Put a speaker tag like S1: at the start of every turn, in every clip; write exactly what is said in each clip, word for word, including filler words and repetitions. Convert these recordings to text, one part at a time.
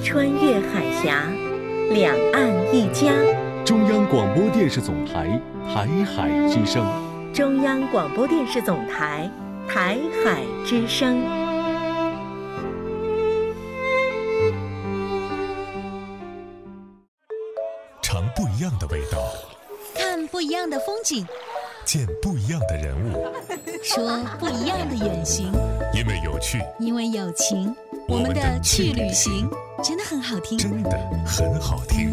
S1: 穿越海峡，两岸一家。
S2: 中央广播电视总台台海之声。
S1: 中央广播电视总台台海之声。
S2: 尝不一样的味道，
S3: 看不一样的风景，
S2: 见不一样的人物，
S3: 说不一样的远行。
S2: 因为有趣，
S3: 因为有情，我们的去旅行真的很好听，
S2: 真的很好听。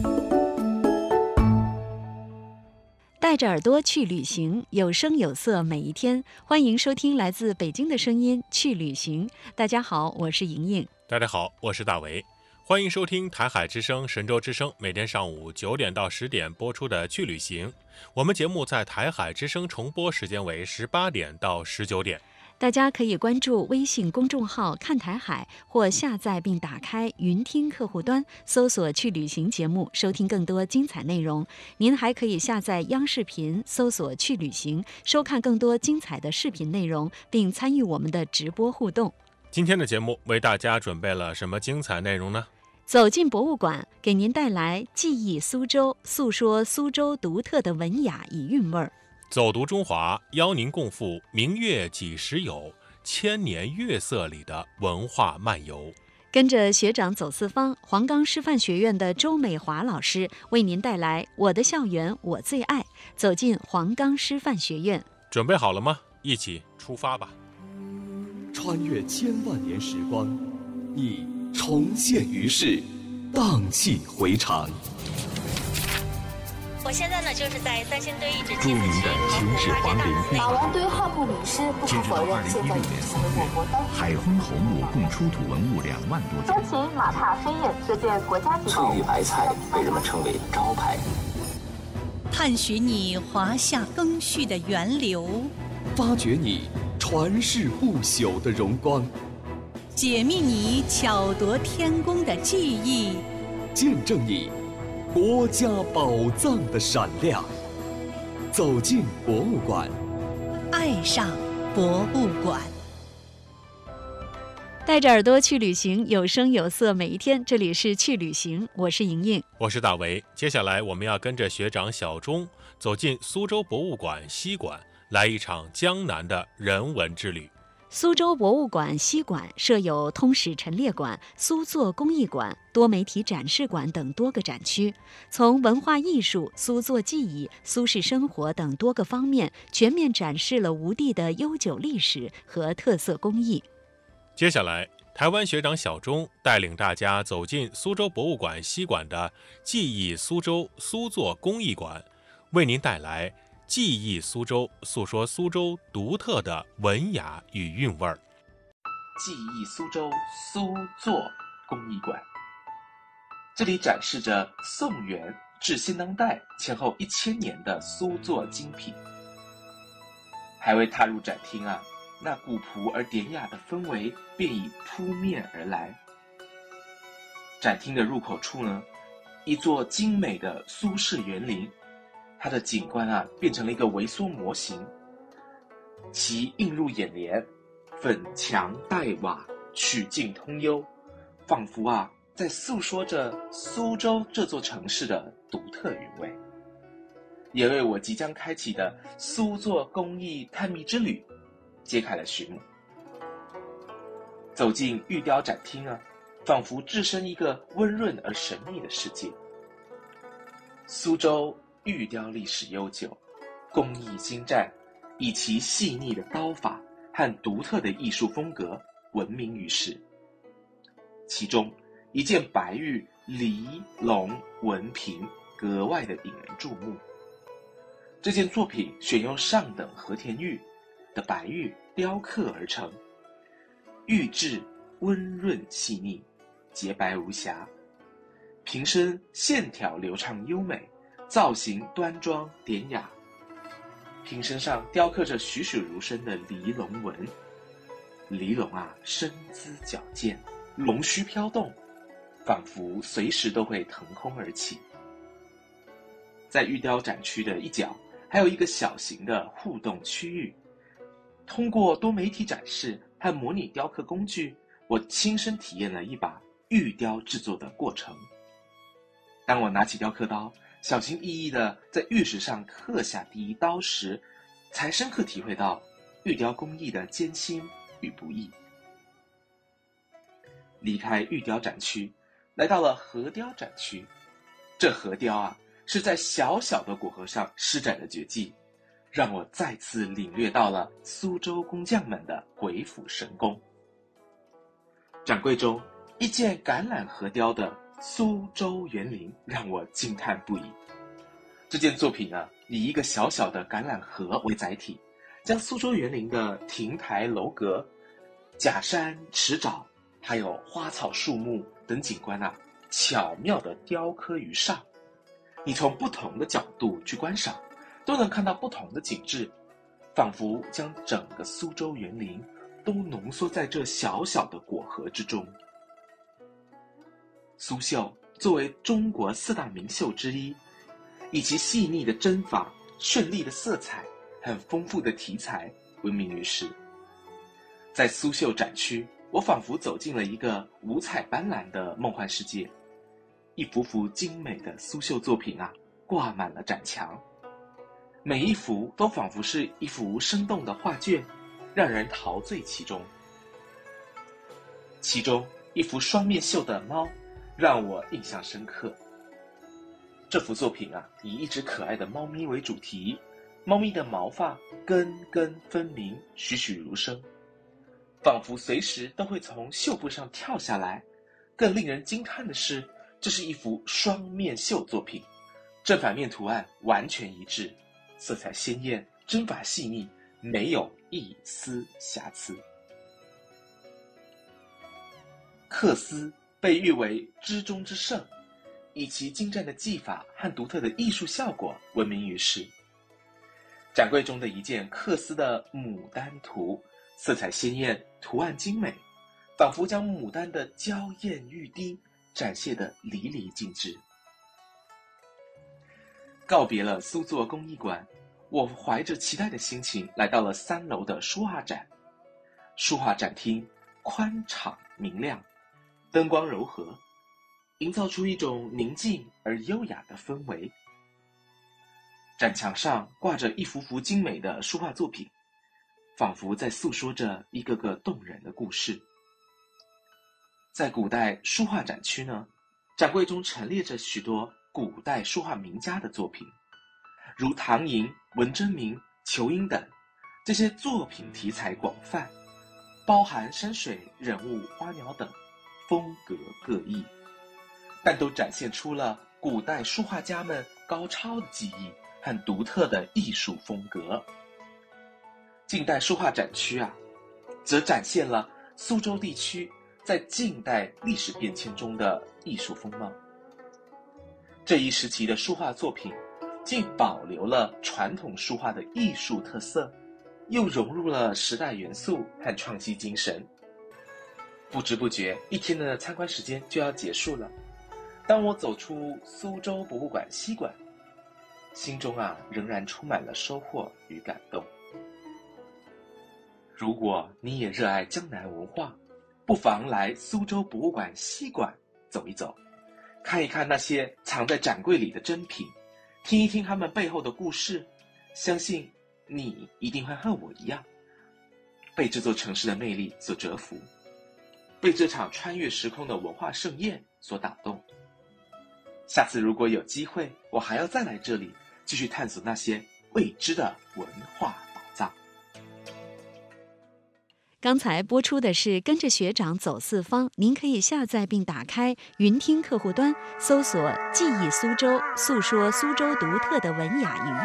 S4: 带着耳朵去旅行，有声有色每一天。欢迎收听来自北京的声音去旅行。大家好，我是莹莹。
S5: 大家好，我是大为。欢迎收听台海之声、神州之声，每天上午九点到十点播出的去旅行。我们节目在台海之声重播时间为十八点到十九点。
S4: 大家可以关注微信公众号看台海，或下载并打开云听客户端，搜索去旅行节目，收听更多精彩内容。您还可以下载央视频，搜索去旅行，收看更多精彩的视频内容，并参与我们的直播互动。
S5: 今天的节目为大家准备了什么精彩内容呢？
S4: 走进博物馆，给您带来记忆苏州，诉说苏州独特的文雅与韵味儿。
S5: 走读中华，邀您共赴明月几时有，千年月色里的文化漫游。
S4: 跟着学长走四方，黄冈师范学院的周美华老师为您带来我的校园我最爱，走进黄冈师范学院。
S5: 准备好了吗？一起出发吧。
S2: 穿越千万年时光，你重现于世，荡气回肠。
S6: 我现在呢，就是在三星堆遗址
S2: 著名的秦始皇陵墓，
S7: 马王堆汉墓遗失，不可否认，现在已经成为我国当
S8: 海昏侯墓共出土文物两万多件。
S7: 周秦马踏飞燕，这件国家级
S9: 翠玉白菜被人们称为招牌。
S3: 探寻你华夏更续的源流，
S2: 发掘你传世不朽的荣光，
S3: 解密你巧夺天工的技艺，
S2: 见证你国家宝藏的闪亮。走进博物馆，
S3: 爱上博物馆。
S4: 带着耳朵去旅行，有声有色每一天。这里是去旅行，我是莹莹，
S5: 我是大为。接下来我们要跟着学长小钟走进苏州博物馆西馆，来一场江南的人文之旅。
S4: 苏州博物馆西馆设有通史陈列馆、苏作工艺馆、多媒体展示馆等多个展区，从文化艺术、苏作技艺、苏式生活等多个方面，全面展示了吴地的悠久历史和特色工艺。
S5: 接下来，台湾学长小钟带领大家走进苏州博物馆西馆的记忆苏州苏作工艺馆，为您带来记忆苏州，诉说苏州独特的文雅与韵味儿。
S10: 记忆苏州苏作工艺馆，这里展示着宋元至现当代前后一千年的苏作精品。还未踏入展厅啊，那古朴而典雅的氛围便已扑面而来。展厅的入口处呢，一座精美的苏式园林。它的景观啊，变成了一个微缩模型，其映入眼帘，粉墙黛瓦，曲径通幽，仿佛啊，在诉说着苏州这座城市的独特韵味，也为我即将开启的苏作工艺探秘之旅揭开了序幕。走进玉雕展厅啊，仿佛置身一个温润而神秘的世界。苏州玉雕历史悠久，工艺精湛，以其细腻的刀法和独特的艺术风格闻名于世。其中一件白玉梨龙纹瓶格外的引人注目。这件作品选用上等和田玉的白玉雕刻而成，玉质温润细腻，洁白无瑕，瓶身线条流畅优美，造型端庄典雅，瓶身上雕刻着栩栩如生的梨龙纹。梨龙啊，身姿矫健，龙须飘动，仿佛随时都会腾空而起。在玉雕展区的一角，还有一个小型的互动区域。通过多媒体展示和模拟雕刻工具，我亲身体验了一把玉雕制作的过程。当我拿起雕刻刀，小心翼翼地在玉石上刻下第一刀时，才深刻体会到玉雕工艺的艰辛与不易。离开玉雕展区，来到了核雕展区。这核雕啊，是在小小的果核上施展的绝技，让我再次领略到了苏州工匠们的鬼斧神工。展柜中一件橄榄核雕的苏州园林让我惊叹不已。这件作品呢，以一个小小的橄榄核为载体，将苏州园林的亭台楼阁、假山池沼，还有花草树木等景观啊，巧妙地雕刻于上。你从不同的角度去观赏，都能看到不同的景致，仿佛将整个苏州园林都浓缩在这小小的果核之中。苏绣作为中国四大名绣之一，以其细腻的针法、绚丽的色彩、很丰富的题材闻名于世。在苏绣展区，我仿佛走进了一个五彩斑斓的梦幻世界，一幅幅精美的苏绣作品啊，挂满了展墙，每一幅都仿佛是一幅生动的画卷，让人陶醉其中。其中一幅双面绣的猫让我印象深刻。这幅作品啊，以一只可爱的猫咪为主题，猫咪的毛发根根分明，栩栩如生，仿佛随时都会从绣布上跳下来。更令人惊叹的是，这是一幅双面绣作品，正反面图案完全一致，色彩鲜艳，针法细腻，没有一丝瑕疵。缂丝被誉为织中之圣，以其精湛的技法和独特的艺术效果闻名于世。展柜中的一件缂丝的牡丹图，色彩鲜艳，图案精美，仿佛将牡丹的娇艳欲滴展现得淋漓尽致。告别了苏作工艺馆，我怀着期待的心情来到了三楼的书画展。书画展厅宽敞明亮，灯光柔和，营造出一种宁静而优雅的氛围。展墙上挂着一幅幅精美的书画作品，仿佛在诉说着一个个动人的故事。在古代书画展区呢，展柜中陈列着许多古代书画名家的作品，如唐寅、文征明、仇英等。这些作品题材广泛，包含山水、人物、花鸟等，风格各异，但都展现出了古代书画家们高超的技艺和独特的艺术风格。近代书画展区啊，则展现了苏州地区在近代历史变迁中的艺术风貌。这一时期的书画作品既保留了传统书画的艺术特色，又融入了时代元素和创新精神。不知不觉，一天的参观时间就要结束了。当我走出苏州博物馆西馆，心中啊仍然充满了收获与感动。如果你也热爱江南文化，不妨来苏州博物馆西馆走一走，看一看那些藏在展柜里的珍品，听一听他们背后的故事。相信你一定会和我一样，被这座城市的魅力所折服，被这场穿越时空的文化盛宴所打动。下次如果有机会，我还要再来这里，继续探索那些未知的文化宝藏。
S4: 刚才播出的是跟着学长走四方，您可以下载并打开云听客户端，搜索记忆苏州，诉说苏州独特的文雅语韵。